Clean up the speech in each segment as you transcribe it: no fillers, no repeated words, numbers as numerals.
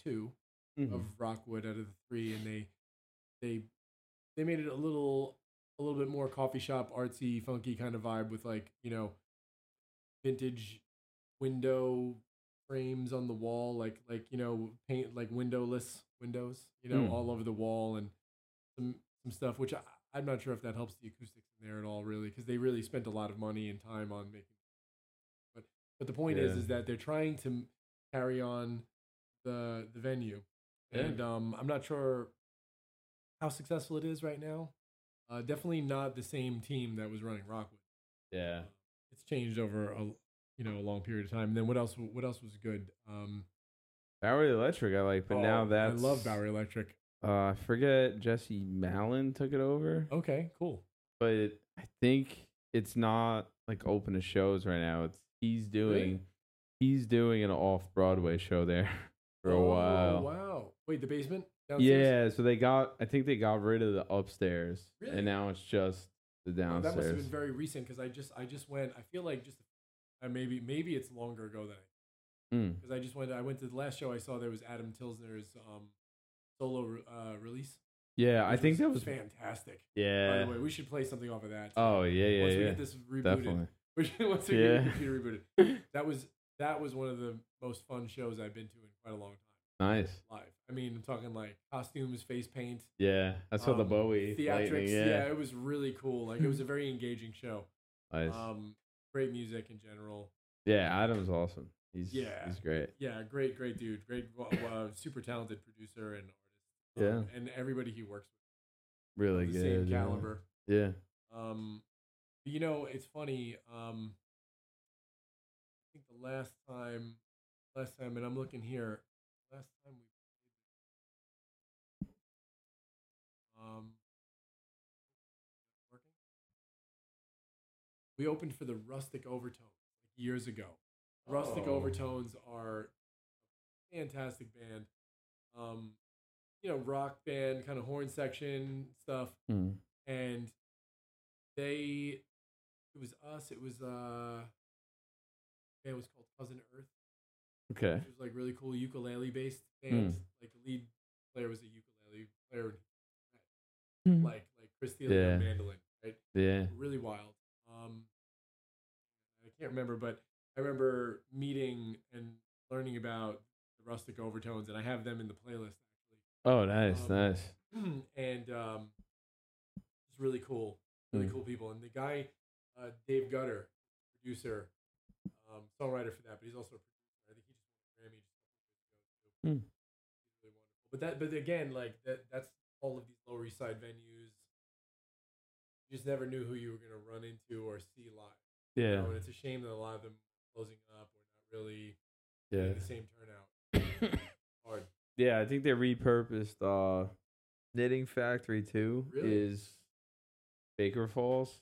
two of Mhm. Rockwood out of the three, and they they made it a little bit more coffee shop artsy, funky kind of vibe with like vintage window frames on the wall, like paint like windowless windows, Mm. all over the wall and some stuff. Which I'm not sure if that helps the acoustics in there at all, really, because they really spent a lot of money and time on making. But but the point Yeah. is that they're trying to carry on the venue, Yeah. and I'm not sure how successful it is right now. Definitely not the same team that was running Rockwood. Yeah. It's changed over a long period of time. And then what else? What else was good? Bowery Electric I like, but now I that's love Bowery Electric. I forget Jesse Malin took it over, Okay, cool. but I think it's not like open to shows right now. It's Really? he's doing an off Broadway show there for a Oh while. wow! Wait, the basement downstairs. Yeah, so I think they got rid of the upstairs, Really? and now it's just the Oh, that must have downstairs. been very recent because I just went. I feel like just maybe it's longer ago than Mm. because I just went. I went to the last show I saw. There was Adam Tilsner's solo release, Yeah, I which think that was fantastic. By yeah. the way, we should play something off of that. Oh yeah, Once we yeah, get this rebooted, definitely. once we get Yeah. the computer rebooted, that was one of the most fun shows I've been to in quite a long time. Nice. Live. I mean, I'm talking like costumes, face paint, Yeah, I saw the Bowie theatrics. lightning. Yeah. Yeah, It was really cool. Like it was a very engaging show. nice. Great music in general. Yeah, Adam's awesome. He's great. Yeah, great dude. Great, super talented producer and artist. Yeah, And everybody he works really with, the good. same caliber. Yeah. Um, it's funny. I think the last time, and I'm looking here. Last time um, working, we opened for the Rustic Overtones like years ago. Rustic Oh. Overtones are a fantastic band. Um, rock band, kind of horn section stuff, Mm. and it was us. It was band was called Cousin Earth, Okay. which was like really cool ukulele based band. Mm. Like the lead player was a ukulele player, Mm. like Chris Thiele Yeah. on mandolin, right? Yeah. Really wild. I can't remember, but I remember meeting and learning about the Rustic Overtones, and I have them in the playlist actually. Oh, nice, nice. And it's really cool Mm. people. And the guy, Dave Gutter, producer, songwriter for that, but he's also a producer. I think he just won a Grammy just a couple of years ago too. Mm. He's really wonderful. But again, like that's all of these Lower East Side venues. You just never knew who you were gonna run into or see live. Yeah. And it's a shame that a lot of them are closing up or not really Yeah. getting the same turnout. Hard. Yeah, I think they repurposed Knitting Factory 2 Really? is Baker Falls.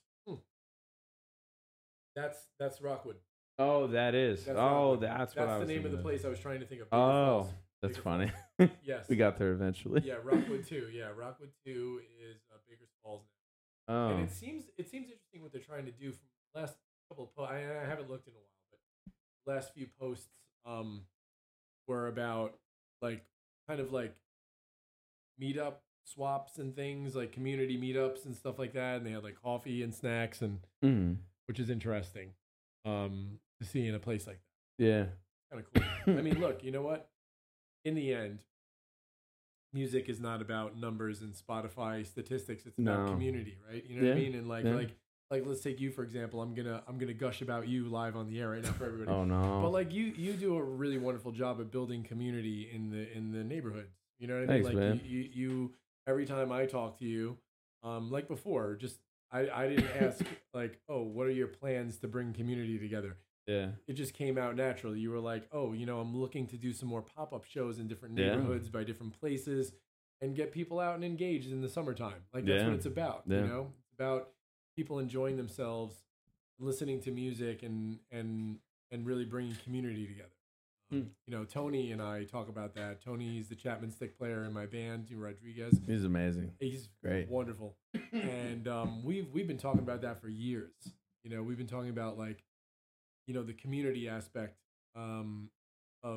That's Rockwood. Oh, that is. That's oh, Rockwood. that's what I That's was the name of the thinking place I was trying to think of. Baker Oh, Falls. that's Baker funny. Falls. Yes. We got there eventually. Yeah, Rockwood 2. Yeah, Rockwood 2 is Baker's Falls now. Oh. And it seems interesting what they're trying to do. From the last couple of posts, I haven't looked in a while, but the last few posts were about like kind of like meetup swaps and things, like community meetups and stuff like that. And they had like coffee and snacks, and Mm. which is interesting to see in a place like that. Yeah. Kind of cool. I mean, look, you know what? In the end, music is not about numbers and Spotify statistics. It's about No. community, right? You know what I Yeah. mean? And Yeah. like let's take you for example. I'm gonna gush about you live on the air right now for everybody. Oh no. But like you do a really wonderful job of building community in the neighborhoods. You know what I mean? Thanks, Like man. you every time I talk to you, like before, just I didn't ask like, oh, what are your plans to bring community together? Yeah. It just came out naturally. You were like, oh, I'm looking to do some more pop-up shows in different Yeah. neighborhoods by different places and get people out and engaged in the summertime. Like that's Yeah. what it's about, Yeah. It's about people enjoying themselves, listening to music and really bringing community together. Tony and I talk about that. Tony's the Chapman stick player in my band, Rodriguez. He's amazing. He's Great. wonderful. And we've been talking about that for years. We've been talking about like, the community aspect of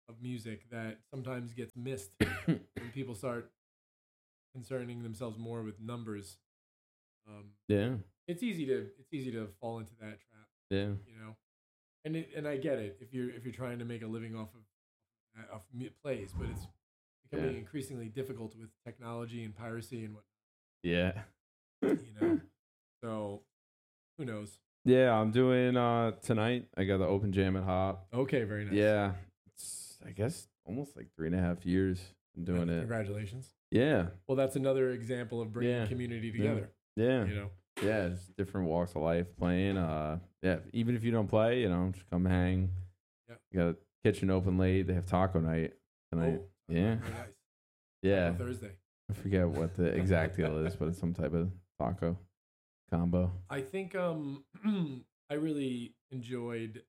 of music that sometimes gets missed when people start concerning themselves more with numbers. Yeah. It's easy to fall into that trap, Yeah. you know. And I get it if you're trying to make a living off of plays, but it's becoming increasingly difficult with technology and piracy and what. Yeah. You know. So who knows? Yeah, I'm doing tonight. I got the open jam at Hop. Okay, very nice. Yeah. It's, I guess, almost like 3.5 years I'm doing it. Congratulations. Yeah. Well, that's another example of bringing community together. Yeah. You know. Yeah, it's different walks of life playing. Yeah, even if you don't play, you know, just come hang. Yeah. You got a kitchen open late. They have taco night tonight. Oh, yeah. Very nice. Yeah. Taco Thursday. I forget what the exact deal is, but it's some type of taco combo. I think I really enjoyed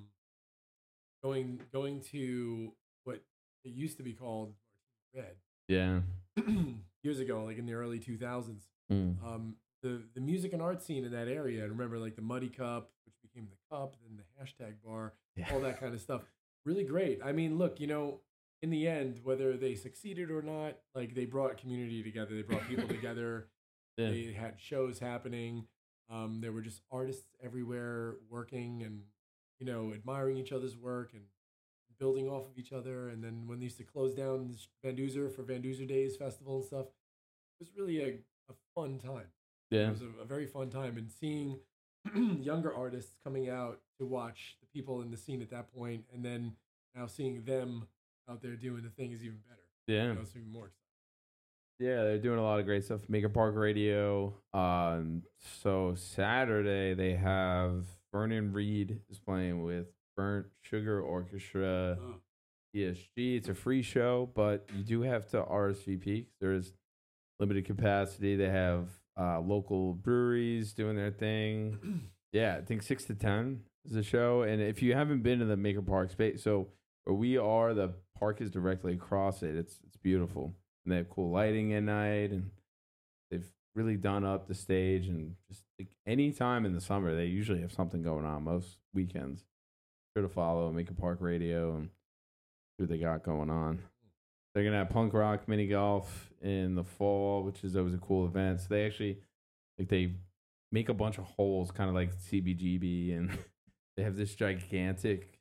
going to what it used to be called Red. Yeah. Years ago, like in the early 2000s. Mm. The music and art scene in that area, I remember like the Muddy Cup, which became the Cup, then the hashtag bar, all that kind of stuff. Really great. I mean, look, you know, in the end, whether they succeeded or not, like they brought community together. They brought people together. Yeah. They had shows happening. There were just artists everywhere working and, you know, admiring each other's work and building off of each other. And then when they used to close down Van Duzer for Van Duzer Days Festival and stuff, it was really a fun time. Yeah. It was a very fun time. And seeing younger artists coming out to watch the people in the scene at that point, and then now seeing them out there doing the thing is even better. Yeah. You know, it's even more exciting. Yeah, they're doing a lot of great stuff. Maker Park Radio. So Saturday they have Vernon Reed is playing with Burnt Sugar Orchestra, ESG. It's a free show, but you do have to RSVP. There's limited capacity. They have local breweries doing their thing. Yeah, I think 6 to 10 is the show. And if you haven't been to the Maker Park space, so where we are, the park is directly across it. It's beautiful. And they have cool lighting at night, and they've really done up the stage. And just like any time in the summer, they usually have something going on. Most weekends, sure to follow Maker Park Radio and see what they got going on. They're gonna have punk rock mini golf in the fall, which is always a cool event. So they actually they make a bunch of holes, kind of like CBGB, and they have this gigantic.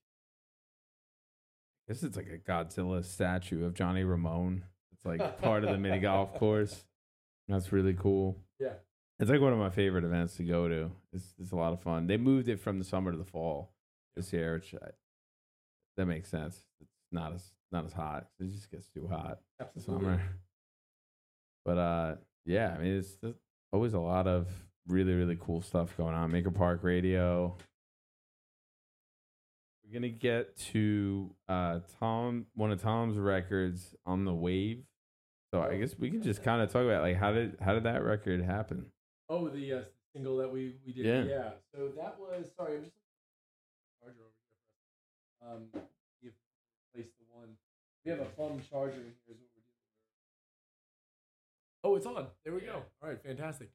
I guess it's like a Godzilla statue of Johnny Ramone. It's like part of the mini golf course. That's really cool. Yeah. It's like one of my favorite events to go to. It's a lot of fun. They moved it from the summer to the fall this year, which that makes sense. It's not as hot. It just gets too hot in the summer. But yeah, I mean, it's always a lot of really, really cool stuff going on. Maker Park Radio. We're gonna get to one of Tom's records, On the Wave. So I guess we can just kind of talk about like how did that record happen? Oh, the single that we did. Yeah. So that was I'm just charger over here. You've placed the one. We have a phone charger in here. Is what we're doing. Oh, it's on. There we go. All right, fantastic.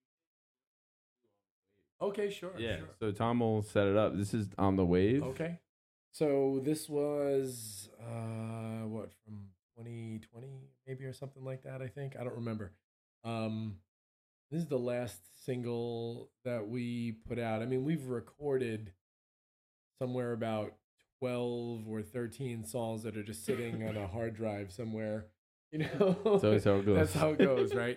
Okay, sure. Yeah. Sure. So Tom will set it up. This is On the Wave. Okay. So this was what, from 2020 maybe or something like that, I think. I don't remember. This is the last single that we put out. I mean, we've recorded somewhere about 12 or 13 songs that are just sitting on a hard drive somewhere, you know. So that's how it goes. That's how it goes, right?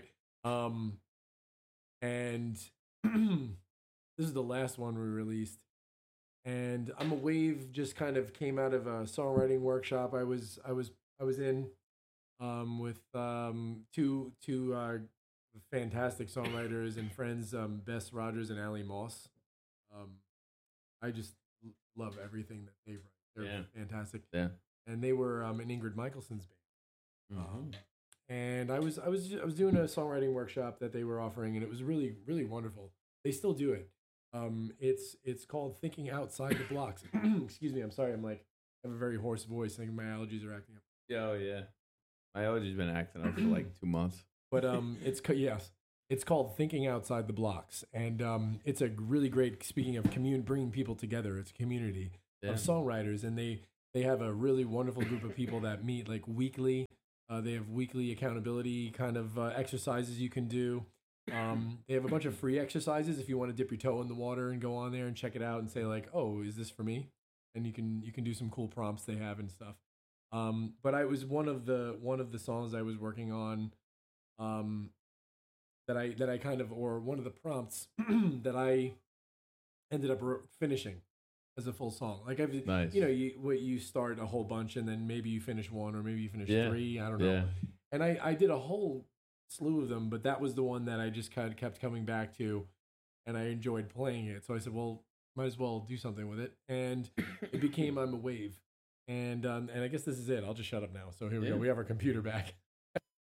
And this is the last one we released. And I'm a Wave just kind of came out of a songwriting workshop I was in with two fantastic songwriters and friends, Bess Rogers and Allie Moss. I just love everything that they write. They're fantastic. Yeah. And they were in Ingrid Michaelson's band. And I was doing a songwriting workshop that they were offering, and it was really, really wonderful. They still do it. It's called Thinking Outside the Blocks. Excuse me, I'm sorry. I have a very hoarse voice. I think my allergies are acting up. Oh yeah, my allergies been acting up for like 2 months. But it's called Thinking Outside the Blocks, and it's a really great. Speaking of bringing people together, it's a community of songwriters, and they They have a really wonderful group of people that meet like weekly. They have weekly accountability kind of exercises you can do. They have a bunch of free exercises if you want to dip your toe in the water and go on there and check it out and say like, oh, is this for me? And you can do some cool prompts they have and stuff. But I was one of the songs I was working on that I kind of, or one of the prompts that I ended up finishing as a full song. Like Nice. you start a whole bunch and then maybe you finish one or maybe you finish three. I don't know. Yeah. And I did a whole slew of them, but that was the one that I just kind of kept coming back to, and I enjoyed playing it. So I said, well, might as well do something with it, and it became "I'm a Wave." And I guess this is it. I'll just shut up now. So here we go. We have our computer back.